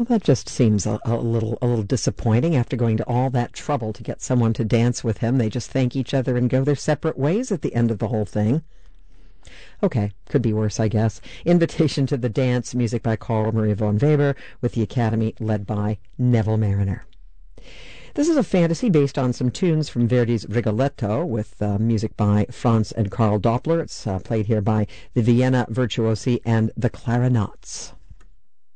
Well, that just seems a little disappointing. After going to all that trouble to get someone to dance with him, they just thank each other and go their separate ways at the end of the whole thing. Okay, could be worse, I guess. Invitation to the Dance, music by Carl Maria von Weber, with the Academy led by Neville Mariner. This is a fantasy based on some tunes from Verdi's Rigoletto, with music by Franz and Karl Doppler. It's played here by the Vienna Virtuosi and the Clarinets.